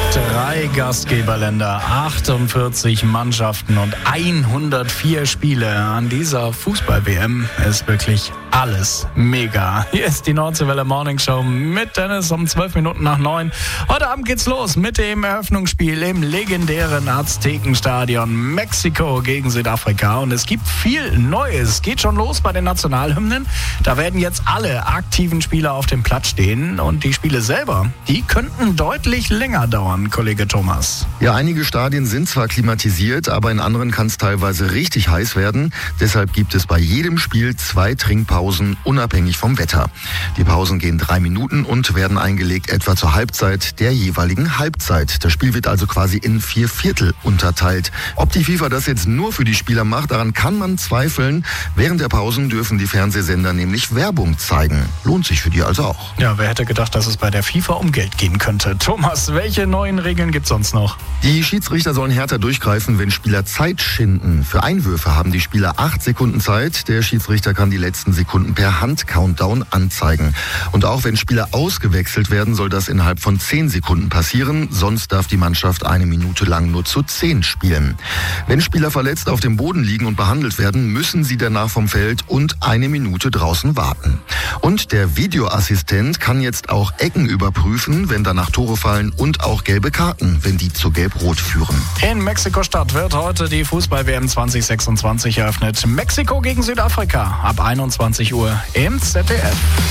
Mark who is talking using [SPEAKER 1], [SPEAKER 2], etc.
[SPEAKER 1] 3 Gastgeberländer, 48 Mannschaften und 104 Spiele. An dieser Fußball-WM ist wirklich alles mega. Hier ist die Nordseewelle Morning Show mit Dennis um 12 Minuten nach 9. Heute Abend geht's los mit dem Eröffnungsspiel im legendären Aztekenstadion. Mexiko gegen Südafrika. Und es gibt viel Neues. Geht schon los bei den Nationalhymnen. Da werden jetzt alle aktiven Spieler auf dem Platz stehen. Und die Spiele selber, die könnten deutlich länger dauern, Kollege Thomas.
[SPEAKER 2] Ja, einige Stadien sind zwar klimatisiert, aber in anderen kann es teilweise richtig heiß werden. Deshalb gibt es bei jedem Spiel 2 Trinkpausen, unabhängig vom Wetter. Die Pausen gehen 3 Minuten und werden eingelegt etwa zur Halbzeit der jeweiligen Halbzeit. Das Spiel wird also quasi in 4 Viertel unterteilt. Ob die FIFA das jetzt nur für die Spieler macht, daran kann man zweifeln. Während der Pausen dürfen die Fernsehsender nämlich Werbung zeigen. Lohnt sich für die also auch.
[SPEAKER 1] Ja, wer hätte gedacht, dass es bei der FIFA um Geld gehen könnte. Thomas, welche neuen Regeln gibt's sonst noch?
[SPEAKER 2] Die Schiedsrichter sollen härter durchgreifen, wenn Spieler Zeit schinden. Für Einwürfe haben die Spieler 8 Sekunden Zeit. Der Schiedsrichter kann die letzten Sekunden per Hand-Countdown anzeigen. Und auch wenn Spieler ausgewechselt werden, soll das innerhalb von 10 Sekunden passieren. Sonst darf die Mannschaft 1 Minute lang nur zu 10 spielen. Wenn Spieler verletzt auf dem Boden liegen und behandelt werden, müssen sie danach vom Feld und 1 Minute draußen warten. Und der Videoassistent kann jetzt auch Ecken überprüfen, wenn danach Tore fallen, und auch gelbe Karten, wenn die zu Gelb-Rot führen.
[SPEAKER 1] In Mexiko-Stadt wird heute die Fußball-WM 2026 eröffnet. Mexiko gegen Südafrika ab 21 Uhr im ZDF.